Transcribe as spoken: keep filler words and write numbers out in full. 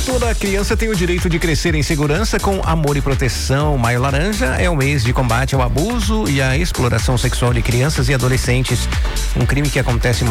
Toda criança tem o direito de crescer em segurança com amor e proteção. Maio Laranja é o mês de combate ao abuso e à exploração sexual de crianças e adolescentes. Um crime que acontece